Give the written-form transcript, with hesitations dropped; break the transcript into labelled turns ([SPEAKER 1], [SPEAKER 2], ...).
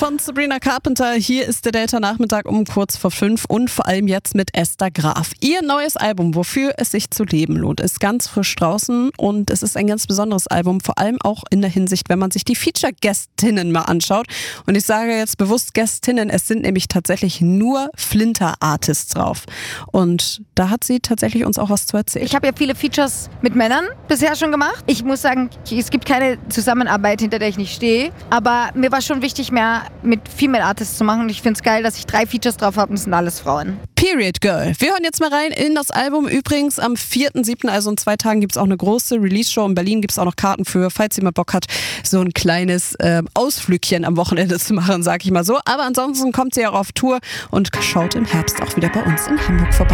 [SPEAKER 1] von Sabrina Carpenter. Hier ist der Delta-Nachmittag um kurz vor 5 und vor allem jetzt mit Esther Graf. Ihr neues Album, Wofür es sich zu leben lohnt, ist ganz frisch draußen und es ist ein ganz besonderes Album, vor allem auch in der Hinsicht, wenn man sich die Feature-Gästinnen mal anschaut. Und ich sage jetzt bewusst Gästinnen, es sind nämlich tatsächlich nur Flinter-Artists drauf. Und da hat sie tatsächlich uns auch was zu erzählen.
[SPEAKER 2] Ich habe ja viele Features mit Männern bisher schon gemacht. Ich muss sagen, es gibt keine Zusammenarbeit, hinter der ich nicht stehe. Aber mir war schon wichtig, mehr mit Female Artists zu machen. Und ich finde es geil, dass ich 3 Features drauf habe und es sind alles Frauen.
[SPEAKER 1] Period Girl. Wir hören jetzt mal rein in das Album. Übrigens am 4.7., also in 2 Tagen, gibt es auch eine große Release-Show. In Berlin gibt es auch noch Karten für, falls jemand Bock hat, so ein kleines Ausflügchen am Wochenende zu machen, sag ich mal so. Aber ansonsten kommt sie auch auf Tour und schaut im Herbst auch wieder bei uns in Hamburg vorbei.